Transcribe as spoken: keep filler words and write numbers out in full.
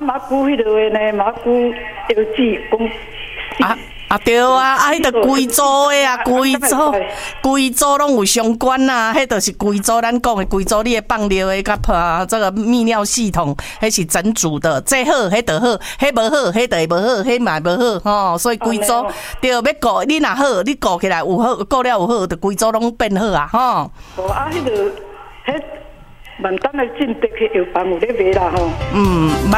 马古迄落呢，马古药剂讲。 啊啊对啊，啊，迄个规组的啊，规组规组拢有相关呐，迄就是规组咱讲的规组，你的放尿的甲啊这个泌尿系统，迄是整组的，这好，迄就好，迄无好，迄就会无好，迄嘛无好吼，所以规组对要顾，你若好，你顾起来有好，顾了有好，就规组拢变好啊，吼。 哦啊，迄个迄万丹的进得去药房有咧卖啦吼。 嗯。